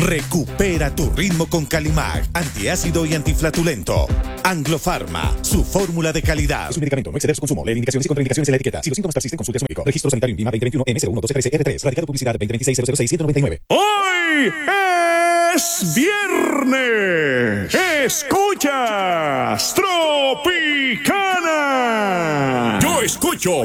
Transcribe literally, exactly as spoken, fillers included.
Recupera tu ritmo con Calimag, antiácido y antiflatulento. Anglofarma, su fórmula de calidad. Es un medicamento, no exceder su consumo. Leer indicaciones y contraindicaciones en la etiqueta. Si los síntomas persisten, consulte a su médico. Registro sanitario INVIMA veinte veintiuno M cero uno doce trece R tres. Radicado publicidad veinte veintiséis cero cero seis siete noventa y nueve. ¡Hoy es viernes! ¡Escuchas Tropicana! Yo escucho